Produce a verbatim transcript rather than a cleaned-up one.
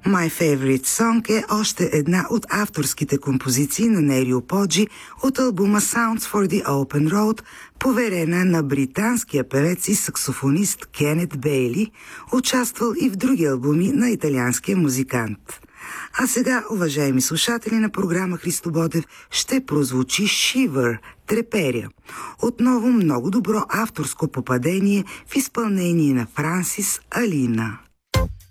My Favorite Song е още една от авторските композиции на Нерио Поджи от албума Sounds for the Open Road, поверена на британския певец и саксофонист Кенет Бейли, участвал и в други албуми на италианския музикант. А сега, уважаеми слушатели на програма Христо Ботев, ще прозвучи Shiver, Треперя. Отново много добро авторско попадение в изпълнение на Франсис Алина.